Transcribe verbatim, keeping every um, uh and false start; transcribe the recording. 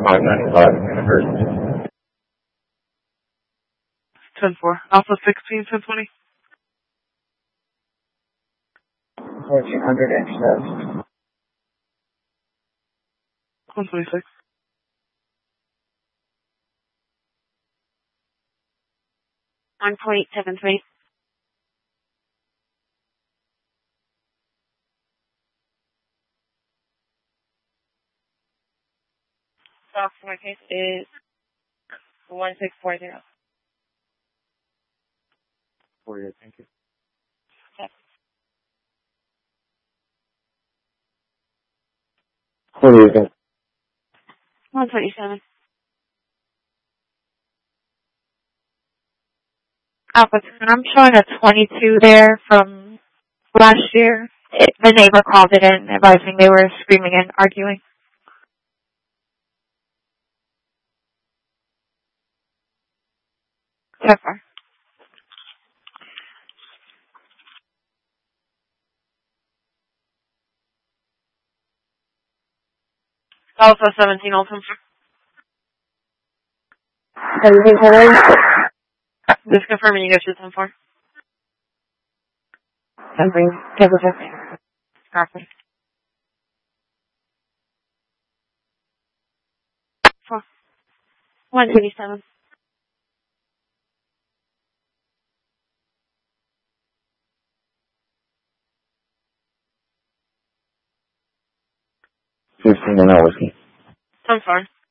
five ninety-five in a hurry. ten four. Alpha sixteen, ten twenty. fourteen hundred intercept. one twenty-six. one point seven three. Stock for my case is one six four zero. For you, thank you. Okay. What do you think? one twenty-seven. Alpha, I'm showing a twenty-two there from last year. It, the neighbor called it in, advising they were screaming and arguing. So far. Alpha seventeen, Ultim. seventeen hundred. Just confirming you guys should ten four. Something. Double check. Copy. Four. one twenty-seven. Fifteen and whiskey. ten four.